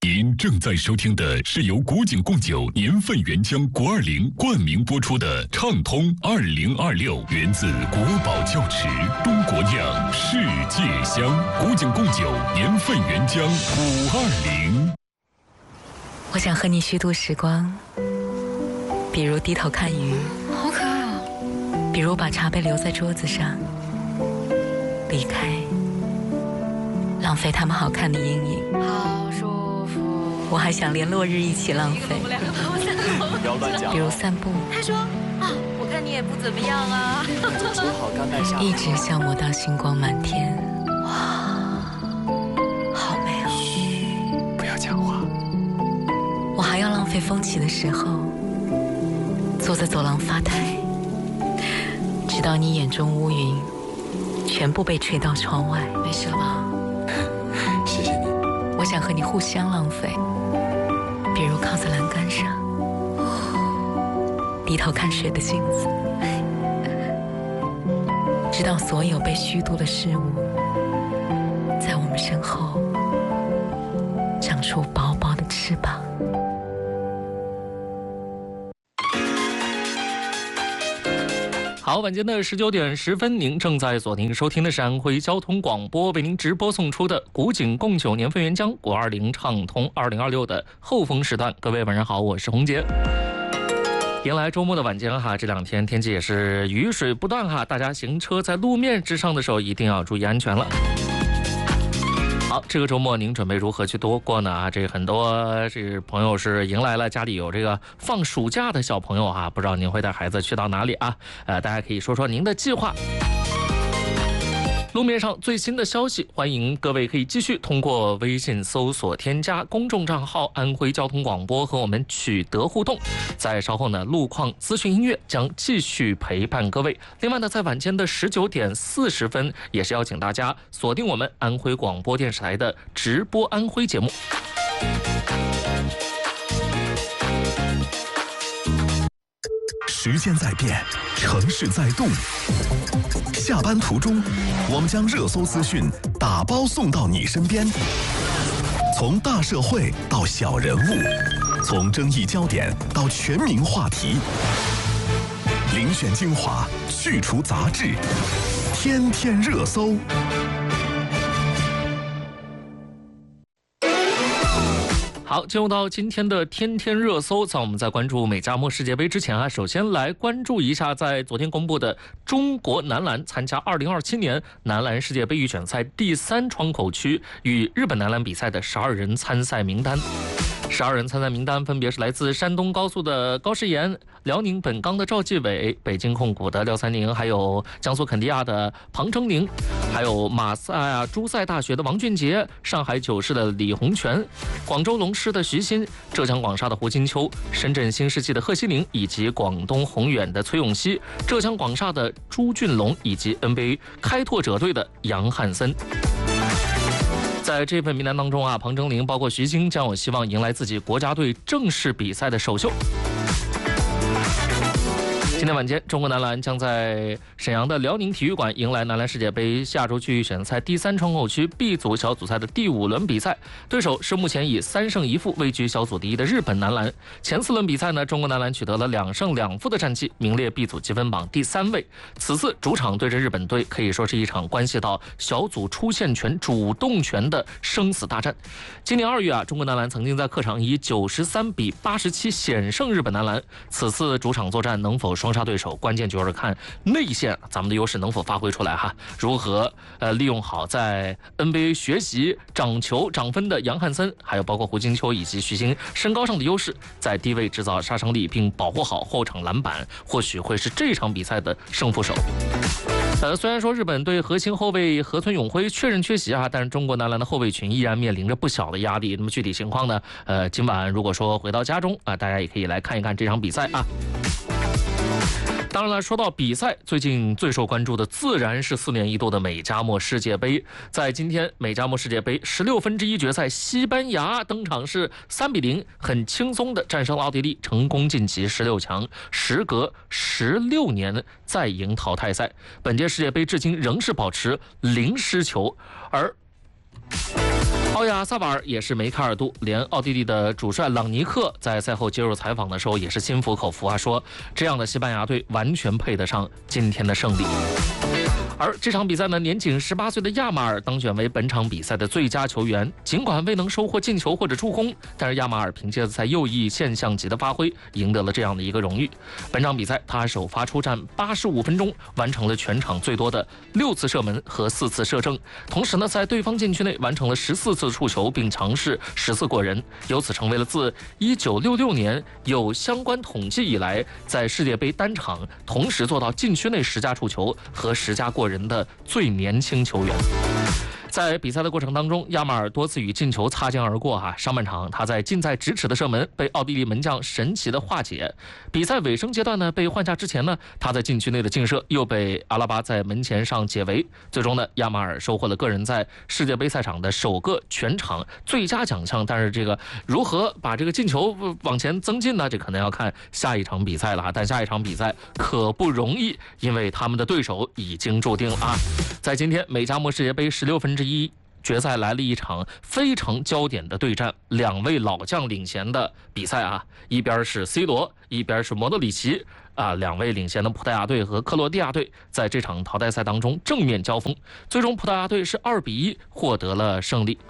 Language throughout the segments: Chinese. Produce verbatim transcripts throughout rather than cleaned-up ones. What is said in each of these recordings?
您正在收听的是由古井贡酒年份原浆国二零冠名播出的畅通二零二六，源自国宝窖池，中国酿，世界香。古井贡酒年份原浆五二零。 我想和你虚度时光，比如低头看鱼， 好可爱哦。 比如把茶杯留在桌子上，离开，浪费他们好看的阴影。 好舒服。 我还想连落日一起浪费， 不要乱讲。 比如散步。 他说啊，我看你也不怎么样啊。 说好甘拜下。 一直消磨到星光满天。哇，好美哦。 嘘，不要讲话。 我还要浪费风起的时候，坐在走廊发呆，直到你眼中乌云全部被吹到窗外。没事了吧？ 谢谢你。 我想和你互相浪费，比如靠在栏杆上，低头看水的镜子，直到所有被虚度的事物在我们身后长出薄薄的翅膀。 好，晚间的十九点十分，您正在锁定收听的是安徽交通广播为您直播送出的古井贡酒年份原浆国二零畅通二零二六的后风时段。各位晚上好，我是洪杰。迎来周末的晚间哈，这两天天气也是雨水不断哈，大家行车在路面之上的时候一定要注意安全了。好，这个周末您准备如何去度过呢？啊，这很多这个朋友是迎来了家里有这个放暑假的小朋友啊，不知道您会带孩子去到哪里啊？呃，大家可以说说您的计划。路面上最新的消息，欢迎各位可以继续通过微信搜索添加公众账号安徽交通广播和我们取得互动。在稍后呢，路况资讯音乐将继续陪伴各位。另外呢，在晚间的十九点四十分，也是邀请大家锁定我们安徽广播电视台的直播安徽节目。 时间在变，城市在动。下班途中，我们将热搜资讯打包送到你身边。从大社会到小人物，从争议焦点到全民话题，遴选精华，去除杂质，天天热搜。 好，进入到今天的天天热搜，在我们在关注美加墨世界杯之前啊，首先来关注一下在昨天公布的中国男篮参加二零二七年男篮世界杯预选赛第三窗口区与日本男篮比赛的十二人参赛名单。十二人参赛名单分别是来自山东高速的高诗岩、辽宁本钢的赵继伟、北京控股的廖三宁，还有江苏肯迪亚的庞征宁，还有马赛亚诸塞大学的王俊杰、上海九世的李洪权、广州龙狮的徐新、浙江广厦的胡金秋、深圳新世纪的贺西宁，以及广东宏远的崔永熙、浙江广厦的朱俊龙，以及 N B A 开拓者队的杨汉森。在这份名单当中啊，庞征宁包括徐星将有希望迎来自己国家队正式比赛的首秀。今天晚间，中国男篮将在沈阳的辽宁体育馆迎来男篮世界杯亚洲区预选赛第三窗口区 B 组小组赛的第五轮比赛，对手是目前以三胜一负位居小组第一的日本男篮。前四轮比赛呢，中国男篮取得了两胜两负的战绩，名列 B 组积分榜第三位。此次主场对阵日本队，可以说是一场关系到小组出线权、主动权的生死大战。今年二月啊，中国男篮曾经在客场以九十三比八十七险胜日本男篮。此次主场作战能否双杀对手，关键就是看内线咱们的优势能否发挥出来哈，如何呃利用好在 N B A 学习长球长分的杨汉森，还有包括胡金秋以及徐星身高上的优势，在低位制造杀伤力并保护好后场篮板，或许会是这场比赛的胜负手。呃，虽然说日本队核心后卫河村永辉确认缺席啊，但是中国男篮的后卫群依然面临着不小的压力。那么具体情况呢？呃，今晚如果说回到家中啊、呃，大家也可以来看一看这场比赛啊。当然了，说到比赛，最近最受关注的自然是四年一度的美加墨世界杯。在今天美加墨世界杯十六分之一决赛，西班牙登场是三比零，很轻松的战胜了奥地利，成功晋级十六强，时隔十六年再赢淘汰赛。本届世界杯至今仍是保持零失球，而奥亚萨瓦尔也是梅开二度，连奥地利的主帅朗尼克在赛后接受采访的时候也是心服口服啊，说这样的西班牙队完全配得上今天的胜利。而这场比赛呢，年仅十八岁的亚马尔当选为本场比赛的最佳球员。尽管未能收获进球或者助攻，但是亚马尔凭借在右翼现象级的发挥，赢得了这样的一个荣誉。本场比赛他首发出战八十五分钟，完成了全场最多的六次射门和四次射正，同时呢，在对方禁区内完成了十四次触球，并尝试十次过人，由此成为了自一九六六年有相关统计以来，在世界杯单场同时做到禁区内十加触球和十加过人的最年轻球员。在比赛的过程当中，亚马尔多次与进球擦肩而过哈、啊。上半场他在近在咫尺的射门被奥地利门将神奇的化解。比赛尾声阶段呢，被换下之前呢，他在禁区内的劲射又被阿拉巴在门前上解围。最终呢，亚马尔收获了个人在世界杯赛场的首个全场最佳奖项。但是这个如何把这个进球往前增进呢？这可能要看下一场比赛了。但下一场比赛可不容易，因为他们的对手已经注定了啊。在今天美加墨世界杯十六分之一决赛来了一场非常焦点的对战，两位老将领衔的比赛啊，一边是 C 罗，一边是莫德里奇啊，两位领衔的葡萄牙队和克罗地亚队在这场淘汰赛当中正面交锋，最终葡萄牙队是二比一获得了胜利。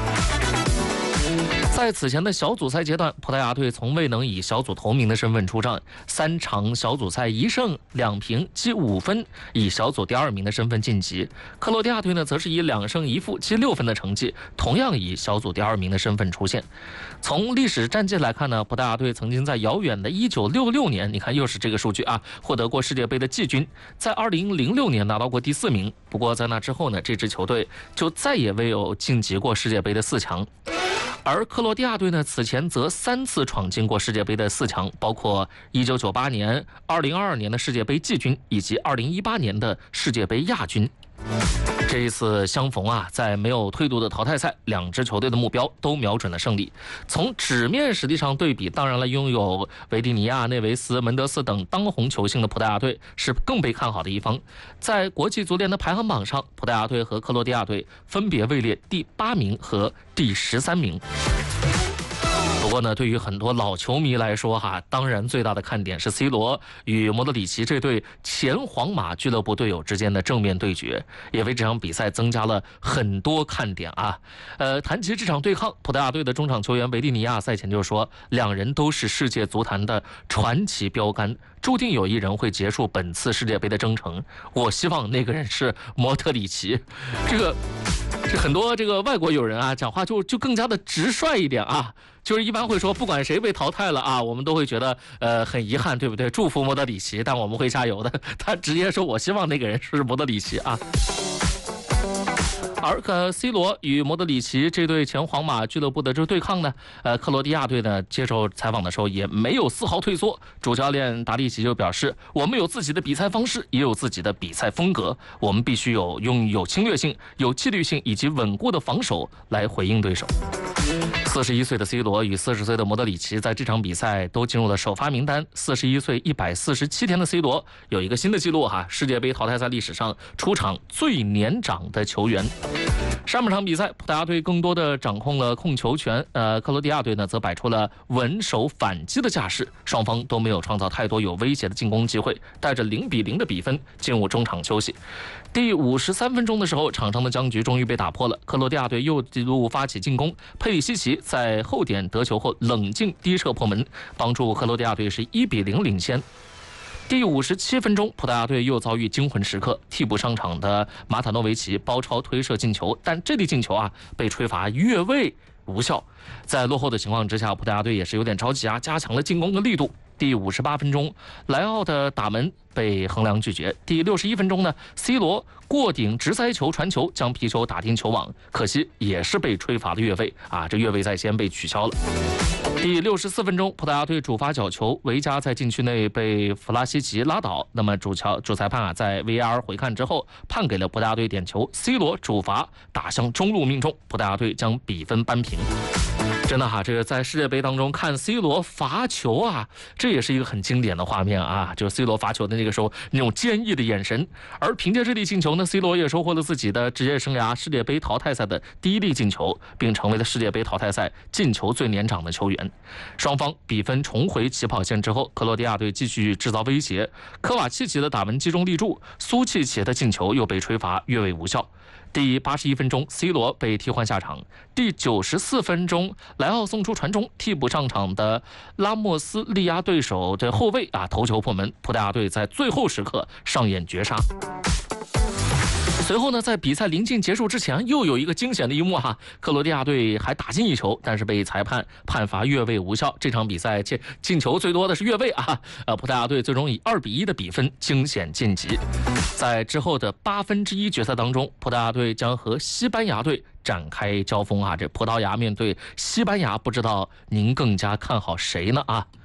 在此前的小组赛阶段，葡萄牙队从未能以小组头名的身份出战，三场小组赛一胜两平积五分，以小组第二名的身份晋级。克罗地亚队呢，则是以两胜一负积六分的成绩，同样以小组第二名的身份出现。从历史战绩来看呢，葡萄牙队曾经在遥远的一九六六年，你看又是这个数据啊，获得过世界杯的季军，在二零零六年拿到过第四名。不过在那之后呢，这支球队就再也未有晋级过世界杯的四强。而克罗地亚队呢，此前则三次闯进过世界杯的四强，包括一九九八年、二零二二年的世界杯季军，以及二零一八年的世界杯亚军。这一次相逢啊，在没有推度的淘汰赛，两支球队的目标都瞄准了胜利。从纸面实力上对比，当然了，拥有维蒂尼亚、内维斯、门德斯等当红球星的葡萄牙队是更被看好的一方。在国际足联的排行榜上，葡萄牙队和克罗地亚队分别位列第八名和第十三名。不过呢，对于很多老球迷来说哈，当然最大的看点是 C 罗与莫德里奇这对前皇马俱乐部队友之间的正面对决，也为这场比赛增加了很多看点啊。呃，谈及这场对抗，葡萄牙队的中场球员维蒂尼亚赛前就说，两人都是世界足坛的传奇标杆，注定有一人会结束本次世界杯的征程。我希望那个人是莫德里奇。这个。这很多这个外国友人啊，讲话就就更加的直率一点啊，就是一般会说，不管谁被淘汰了啊，我们都会觉得呃很遗憾，对不对？祝福莫德里奇，但我们会加油的。他直接说，我希望那个人是莫德里奇啊。而呃 C 罗与莫德里奇这对前皇马俱乐部的这对抗呢，呃，克罗地亚队呢接受采访的时候也没有丝毫退缩。主教练达利奇就表示，我们有自己的比赛方式，也有自己的比赛风格，我们必须有用有侵略性、有纪律性以及稳固的防守来回应对手。四十一岁的 C 罗与四十岁的莫德里奇在这场比赛都进入了首发名单。四十一岁一百四十七天的 C 罗有一个新的记录哈，世界杯淘汰赛历史上出场最年长的球员。上半场比赛，葡萄牙队更多的掌控了控球权，呃，克罗地亚队呢则摆出了稳守反击的架势，双方都没有创造太多有威胁的进攻机会，带着零比零的比分进入中场休息。第五十三分钟的时候，场上的僵局终于被打破了，克罗地亚队又一路发起进攻，佩里西奇在后点得球后冷静低射破门，帮助克罗地亚队是一比零领先。第五十七分钟，葡萄牙队又遭遇惊魂时刻，替补上场的马塔诺维奇包抄推射进球，但这粒进球啊被吹罚越位无效。在落后的情况之下，葡萄牙队也是有点着急啊，加强了进攻的力度。第五十八分钟，莱奥的打门被横梁拒绝。第六十一分钟呢 ，C 罗过顶直塞球传球，将皮球打进球网，可惜也是被吹罚了越位啊，这越位在先被取消了。第六十四分钟，葡萄牙队主罚角球，维加在禁区内被弗拉西奇拉倒。那么主裁主裁判啊，在 V R 回看之后，判给了葡萄牙队点球。C 罗主罚打向中路命中，葡萄牙队将比分扳平。 真的哈，这个在世界杯当中看 C 罗罚球啊，这也是一个很经典的画面啊，就是 C 罗罚球的那个时候那种坚毅的眼神。而凭借这粒进球呢 ，C 罗也收获了自己的职业生涯世界杯淘汰赛的第一粒进球，并成为了世界杯淘汰赛进球最年长的球员。双方比分重回起跑线之后，克罗地亚队继续制造威胁，科瓦契奇的打门击中立柱，苏契奇的进球又被吹罚越位无效。第八十一分钟 ，C 罗被替换下场。第九十四分钟，莱奥送出传中，替补上场的拉莫斯力压对手的后卫啊，头球破门。葡萄牙队在最后时刻上演绝杀。随后呢，在比赛临近结束之前，又有一个惊险的一幕哈，克罗地亚队还打进一球，但是被裁判判罚越位无效。这场比赛进进球最多的是越位啊，呃，葡萄牙队最终以二比一的比分惊险晋级。在之后的八分之一决赛当中，葡萄牙队将和西班牙队展开交锋啊。这葡萄牙面对西班牙，不知道您更加看好谁呢啊？